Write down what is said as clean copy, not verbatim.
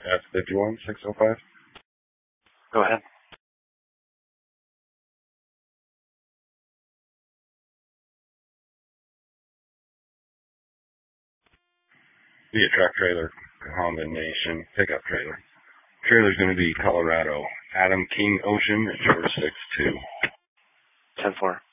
F51605. Go ahead. Be a truck trailer combination pickup trailer. Trailer's going to be Colorado Adam King Ocean at 462. 10-4.